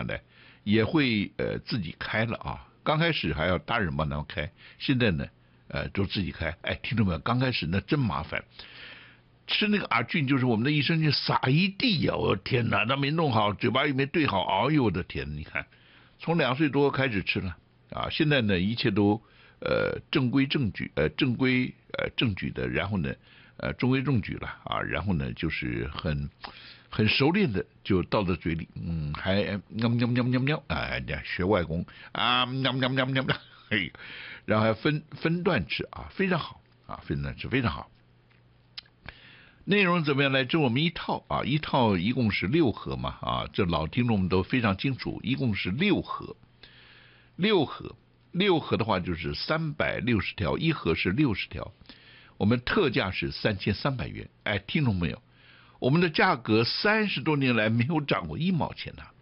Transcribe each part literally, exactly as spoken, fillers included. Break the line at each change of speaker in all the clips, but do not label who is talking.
呢，也会呃自己开了啊。刚开始还要大人帮他们开，现在呢，呃都自己开。哎，听众朋友，刚开始那真麻烦。吃那个阿菌，就是我们的益生菌撒一地呀、啊！我的天哪，他没弄好，嘴巴又没对好，哎呦我的天！你看，从两岁多开始吃了啊，现在呢一切都呃正规正矩，呃正规呃正矩的，然后呢呃中规中矩了啊，然后呢就是很很熟练的就倒到嘴里，嗯，还喵喵喵喵喵，哎，学外公啊，喵喵喵喵喵，嘿，然后还分分段吃啊，非常好啊，分段吃非常好。内容怎么样呢？这我们一套啊，一套一共是六盒嘛啊，这老听众们都非常清楚，一共是六盒，六盒，六盒的话就是三百六十条，一盒是六十条，我们特价是三千三百元。哎，听懂没有？我们的价格三十多年来没有涨过一毛钱呐、啊，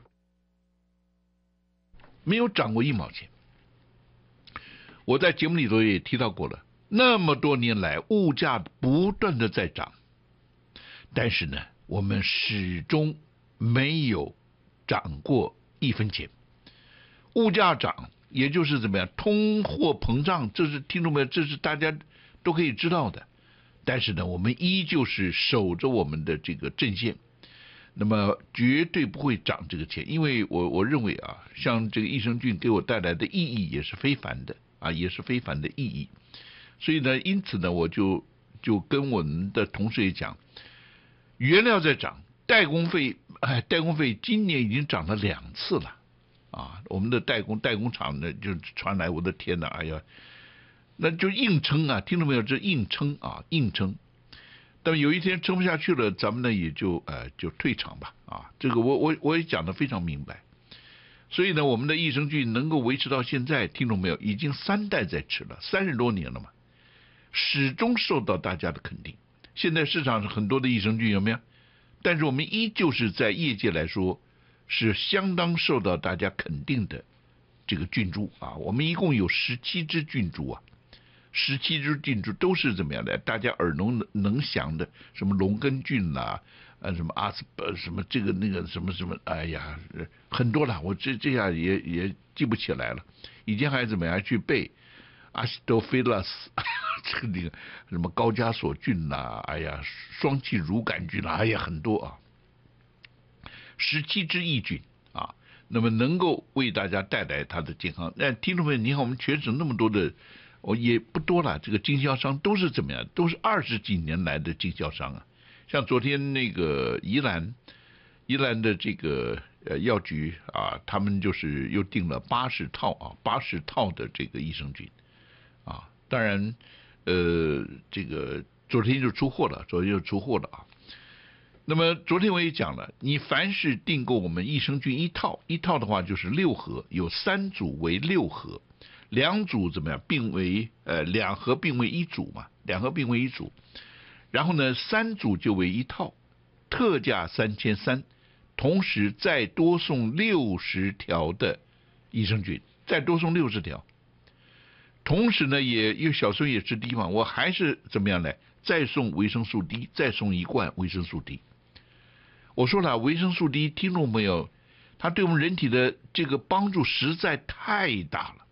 没有涨过一毛钱。我在节目里头也提到过了，那么多年来物价不断的在涨。但是呢，我们始终没有涨过一分钱。物价涨，也就是怎么样，通货膨胀，这是听众们，这是大家都可以知道的。但是呢，我们依旧是守着我们的这个阵线，那么绝对不会涨这个钱，因为我我认为啊，像这个益生菌给我带来的意义也是非凡的啊，也是非凡的意义。所以呢，因此呢，我就就跟我们的同事也讲。原料在涨，代工费，哎，代工费今年已经涨了两次了，啊，我们的代工代工厂呢就传来，我的天哪，哎呀，那就硬撑啊，听到没有？这硬撑啊，硬撑。但有一天撑不下去了，咱们呢也就呃就退场吧，啊，这个我我我也讲得非常明白。所以呢，我们的益生菌能够维持到现在，听懂没有？已经三代在吃了，三十多年了嘛，始终受到大家的肯定。现在市场上很多的益生菌有没有？但是我们依旧是在业界来说是相当受到大家肯定的这个菌株啊。我们一共有十七支菌株啊，十七支菌株都是怎么样的？大家耳聋能详的，什么龙根菌啦、啊，什么阿斯呃什么这个那个什么什么，哎呀，很多了，我这这下也也记不起来了。以前还怎么样去背？阿西多菲拉斯，这个那个什么高加索菌啦、啊，哎呀，双气乳杆菌啦、啊，哎呀，很多啊，十七支益菌啊，那么能够为大家带来它的健康。那听众朋友，你看我们全省那么多的，我也不多了，这个经销商都是怎么样？都是二十几年来的经销商啊。像昨天那个宜兰，宜兰的这个呃药局啊，他们就是又订了八十套啊，八十套的这个益生菌。啊，当然，呃，这个昨天就出货了，昨天就出货了啊。那么昨天我也讲了，你凡是订购我们益生菌一套，一套的话就是六盒，有三组为六盒，两组怎么样并为呃两盒并为一组嘛，两盒并为一组，然后呢三组就为一套，特价三千三，同时再多送六十条的益生菌，再多送六十条。同时呢，也因为小孙也吃 D 嘛，我还是怎么样呢？再送维生素 D， 再送一罐维生素 D。我说了，维生素 D， 听众朋友，它对我们人体的这个帮助实在太大了，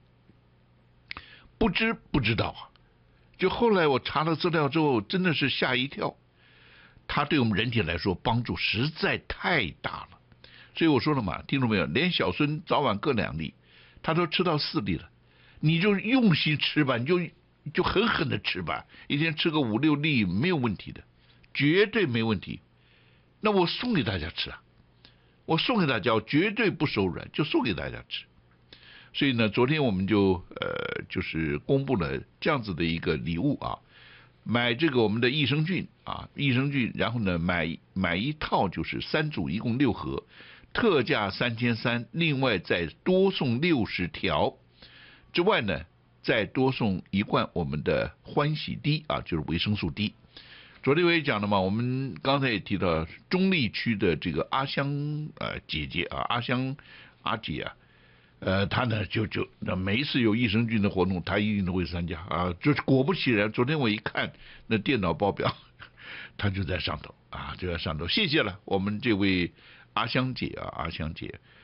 不知不知道啊。就后来我查了资料之后，真的是吓一跳，它对我们人体来说帮助实在太大了。所以我说了嘛，听众朋友，连小孙早晚各两粒，他都吃到四粒了。你就用心吃吧，你就就狠狠的吃吧，一天吃个五六粒没有问题的，绝对没问题。那我送给大家吃啊，我送给大家，我绝对不手软，就送给大家吃。所以呢，昨天我们就呃就是公布了这样子的一个礼物啊，买这个我们的益生菌啊，益生菌，然后呢买买一套就是三组，一共六盒，特价三千三，另外再多送六十条。之外呢，再多送一罐我们的欢喜 D 啊，就是维生素 D。昨天我也讲了嘛，我们刚才也提到中立区的这个阿香呃姐姐啊，阿香阿姐啊，呃，她呢就就那每一次有益生菌的活动，她一定都会参加啊。就是果不其然，昨天我一看那电脑报表，她就在上头啊，就在上头。谢谢了，我们这位阿香姐啊，阿香姐。